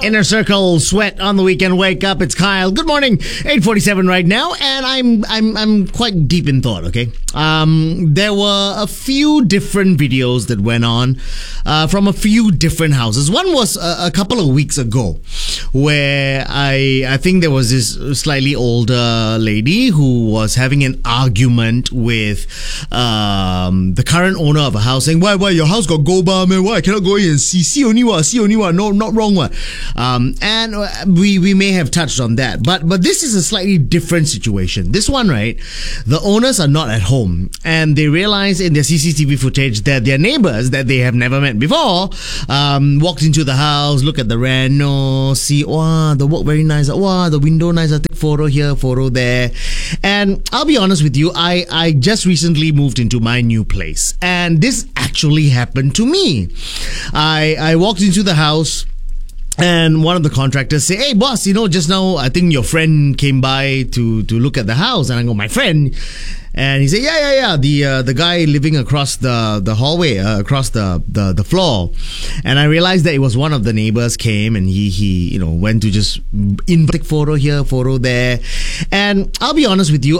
Inner Circle, Sweat on the Weekend Wake Up. It's Kyle. Good morning. 8:47 right now, and I'm quite deep in thought. Okay, there were a few different videos that went on from a few different houses. One was a couple of weeks ago, where I think there was this slightly older lady who was having an argument with the current owner of a house, saying, "Why your house got gold bar, man? Why I cannot go in and see only what? No, not wrong one." And we may have touched on that, but this is a slightly different situation. This one, right? The owners are not at home, and they realize in their CCTV footage that their neighbors that they have never met before walked into the house, look at the reno, see, wow, the work very nice, wow, the window nice, I take photo here, photo there. And I'll be honest with you, I just recently moved into my new place, and this actually happened to me. I walked into the house, and one of the contractors say, "Hey boss, just now I think your friend came by to look at the house." And I go, "My friend?" And he said, yeah, the guy living across the hallway, across the floor. And I realized that it was one of the neighbors came, and he went to just take photo here, photo there. And I'll be honest with you,